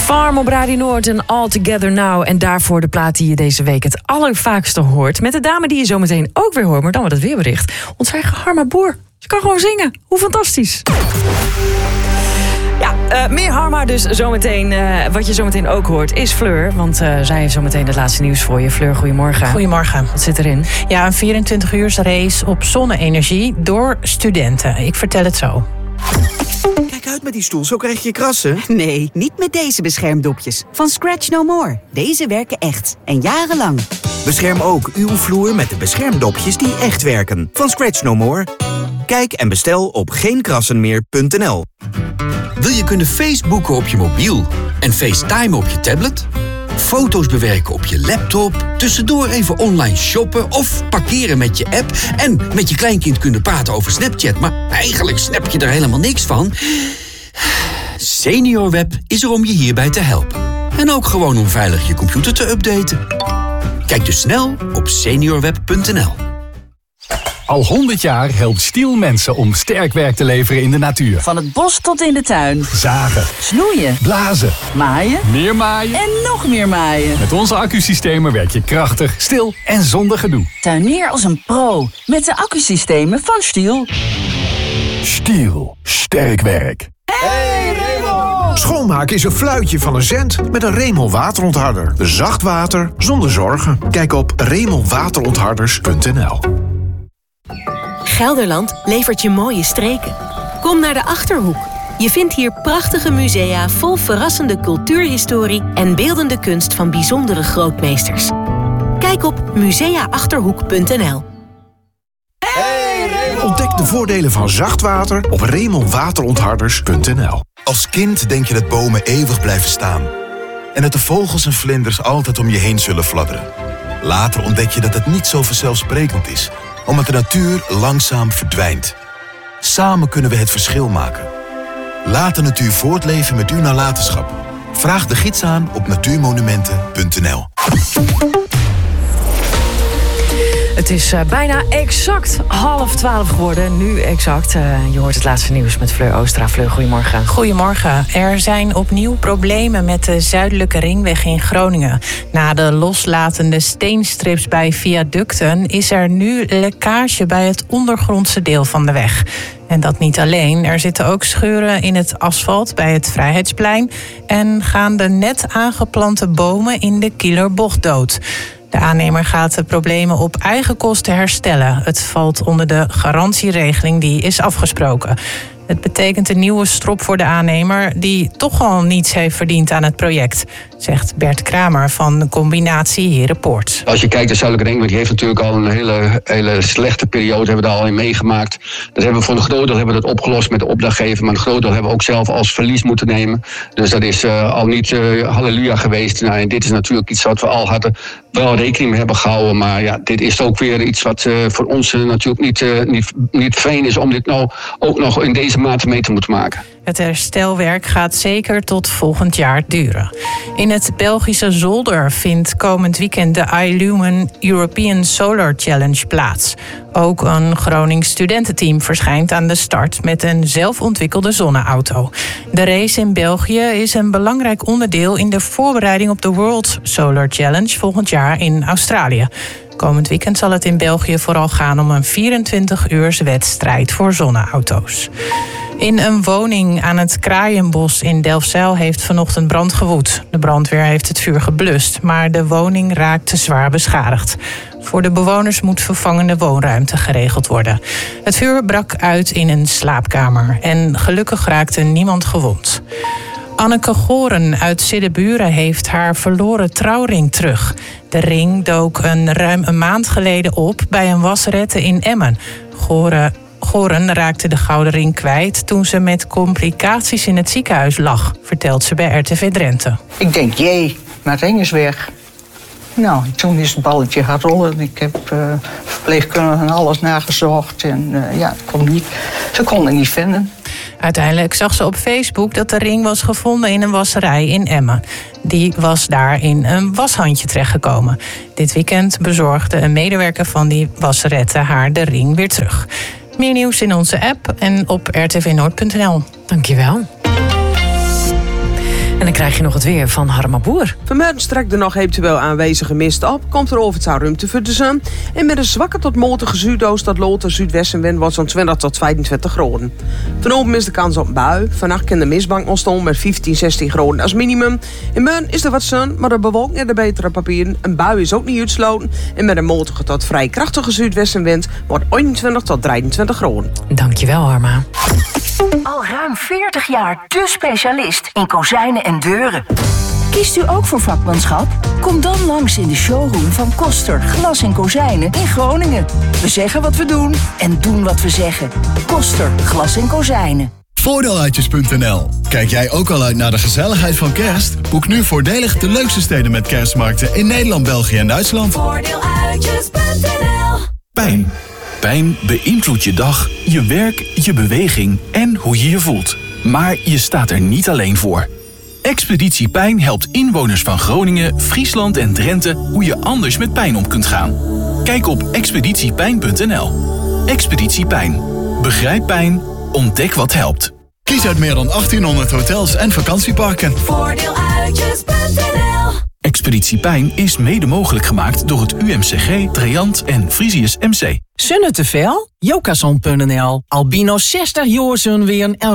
Farm op Radio Noord en All Together Now. En daarvoor de plaat die je deze week het allervaakste hoort. Met de dame die je zometeen ook weer hoort, maar dan met het weerbericht. Onze eigen Harma Boer. Ze kan gewoon zingen. Hoe fantastisch. Ja, meer Harma dus zometeen. Wat je zometeen ook hoort is Fleur. Want zij heeft zometeen het laatste nieuws voor je. Fleur, goedemorgen. Goedemorgen. Wat zit erin? Ja, een 24-uurs race op zonne-energie door studenten. Ik vertel het zo. Kijk uit met die stoel, zo krijg je krassen. Nee, niet met deze beschermdopjes. Van Scratch No More. Deze werken echt. En jarenlang. Bescherm ook uw vloer met de beschermdopjes die echt werken. Van Scratch No More. Kijk en bestel op geenkrassenmeer.nl. Wil je kunnen Facebooken op je mobiel en FaceTime op je tablet? Foto's bewerken op je laptop, tussendoor even online shoppen of parkeren met je app en met je kleinkind kunnen praten over Snapchat, maar eigenlijk snap je er helemaal niks van? SeniorWeb is er om je hierbij te helpen. En ook gewoon om veilig je computer te updaten. Kijk dus snel op seniorweb.nl. Al 100 jaar helpt Stihl mensen om sterk werk te leveren in de natuur. Van het bos tot in de tuin. Zagen. Snoeien. Blazen. Maaien. Meer maaien. En nog meer maaien. Met onze accusystemen werk je krachtig, stil en zonder gedoe. Tuinier als een pro. Met de accusystemen van Stihl. Stihl. Sterk werk. Hey Remel! Schoonmaken is een fluitje van een cent met een Remel waterontharder. Zacht water zonder zorgen. Kijk op remelwaterontharders.nl. Gelderland levert je mooie streken. Kom naar de Achterhoek. Je vindt hier prachtige musea vol verrassende cultuurhistorie en beeldende kunst van bijzondere grootmeesters. Kijk op museaachterhoek.nl. Ontdek de voordelen van zacht water op remelwaterontharders.nl. Als kind denk je dat bomen eeuwig blijven staan. En dat de vogels en vlinders altijd om je heen zullen fladderen. Later ontdek je dat het niet zo vanzelfsprekend is, omdat de natuur langzaam verdwijnt. Samen kunnen we het verschil maken. Laat de natuur voortleven met uw nalatenschap. Vraag de gids aan op natuurmonumenten.nl. Het is bijna exact 11:30 geworden. Nu exact. Je hoort het laatste nieuws met Fleur Oostra. Fleur, goedemorgen. Goedemorgen. Er zijn opnieuw problemen met de Zuidelijke Ringweg in Groningen. Na de loslatende steenstrips bij viaducten is er nu lekkage bij het ondergrondse deel van de weg. En dat niet alleen. Er zitten ook scheuren in het asfalt bij het Vrijheidsplein en gaan de net aangeplante bomen in de Kielerbocht dood. De aannemer gaat de problemen op eigen kosten herstellen. Het valt onder de garantieregeling die is afgesproken. Het betekent een nieuwe strop voor de aannemer die toch al niets heeft verdiend aan het project, zegt Bert Kramer van de combinatie Herenpoort. Als je kijkt, de Zuidelijke Ringweg die heeft natuurlijk al een hele slechte periode, hebben we daar al in meegemaakt. Dat hebben we voor een groot deel hebben we dat opgelost met de opdrachtgever, maar een groot deel hebben we ook zelf als verlies moeten nemen. Dus dat is al niet halleluja geweest. Nou, en dit is natuurlijk iets wat we al hadden wel rekening mee hebben gehouden, maar ja, dit is ook weer iets wat voor ons natuurlijk niet fijn is om dit nou ook nog in deze mate mee te moeten maken. Het herstelwerk gaat zeker tot volgend jaar duren. In het Belgische Zolder vindt komend weekend de iLumen European Solar Challenge plaats. Ook een Gronings studententeam verschijnt aan de start met een zelfontwikkelde zonneauto. De race in België is een belangrijk onderdeel in de voorbereiding op de World Solar Challenge volgend jaar in Australië. Komend weekend zal het in België vooral gaan om een 24-uurs wedstrijd voor zonneauto's. In een woning aan het Kraaienbos in Delfzijl heeft vanochtend brand gewoed. De brandweer heeft het vuur geblust, maar de woning raakte zwaar beschadigd. Voor de bewoners moet vervangende woonruimte geregeld worden. Het vuur brak uit in een slaapkamer en gelukkig raakte niemand gewond. Anneke Goren uit Siddeburen heeft haar verloren trouwring terug. De ring dook ruim een maand geleden op bij een wasrette in Emmen. Goren raakte de gouden ring kwijt toen ze met complicaties in het ziekenhuis lag, vertelt ze bij RTV Drenthe. Ik denk, jee, mijn ring is weg. Nou, toen is het balletje gaan rollen. Ik heb verpleegkundigen en alles nagezocht. En ze konden niet vinden. Uiteindelijk zag ze op Facebook dat de ring was gevonden in een wasserij in Emmen. Die was daar in een washandje terechtgekomen. Dit weekend bezorgde een medewerker van die wasserette haar de ring weer terug. Meer nieuws in onze app en op rtvnoord.nl. Dankjewel. En dan krijg je nog het weer van Harma Boer. Vanmiddag strekt de nog eventueel aanwezige mist op. Komt er over het ruimte voor de zon. En met een zwakke tot matige zuidoost tot lote zuidwestenwind wordt zo'n 20 tot 25 graden. Vanavond is de kans op een bui. Vannacht kan de mistbank ontstaan met 15, 16 graden als minimum. In morgen is er wat zon, maar de bewolking en de betere papieren. Een bui is ook niet uitsloten. En met een matige tot vrij krachtige zuidwestenwind wordt 21 tot 23 graden. Dankjewel, Harma. Al ruim 40 jaar de specialist in kozijnen en deuren. Kiest u ook voor vakmanschap? Kom dan langs in de showroom van Koster Glas en Kozijnen in Groningen. We zeggen wat we doen en doen wat we zeggen. Koster Glas en Kozijnen. Voordeeluitjes.nl. Kijk jij ook al uit naar de gezelligheid van kerst? Boek nu voordelig de leukste steden met kerstmarkten in Nederland, België en Duitsland. Voordeeluitjes.nl. Pijn. Pijn beïnvloedt je dag, je werk, je beweging en hoe je je voelt. Maar je staat er niet alleen voor. Expeditie Pijn helpt inwoners van Groningen, Friesland en Drenthe hoe je anders met pijn om kunt gaan. Kijk op expeditiepijn.nl. Expeditie Pijn. Begrijp pijn, ontdek wat helpt. Kies uit meer dan 1800 hotels en vakantieparken. Voordeeluitjes.nl. Expeditie Pijn is mede mogelijk gemaakt door het UMCG, Triant en Frisius MC. Zonne te veel? Jokason.nl. Albino 60 jaar weer een